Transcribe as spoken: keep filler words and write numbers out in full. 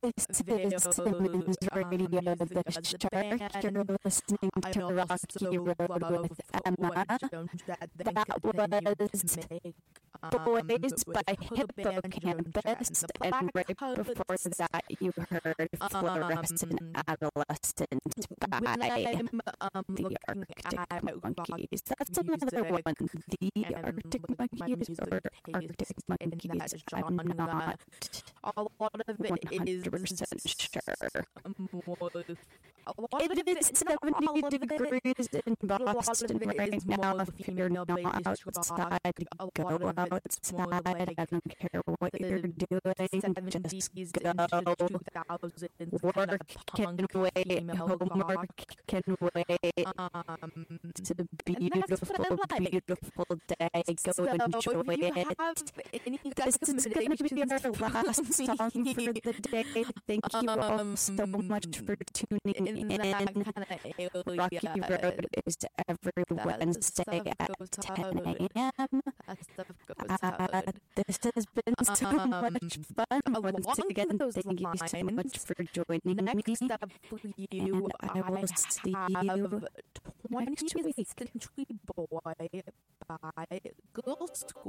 This is Simmons Radio, the Shark. You're listening to Rocky Road with Emma. That was Boys by Hippocampus, and right before that you heard Fluorescent Adolescent by the Arctic Monkeys. That's another one. The Arctic Monkeys or Arctic Monkeys, I'm not a lot of it is one hundred percent sure. A lot it of is it, seventy degrees in Boston right now. If you're not outside, go outside. I don't care what you're doing. Just go. Work can wait. Homework can wait. It's a beautiful, beautiful day. Go enjoy it. This is going to be our last song for the day. Thank you all so much for tuning in. Rocky Road is every Wednesday at ten a.m. Uh, this has been so much fun. Once again, thank you so much for joining me. Next up for you, I will see you twenty Century Boy by Girl School.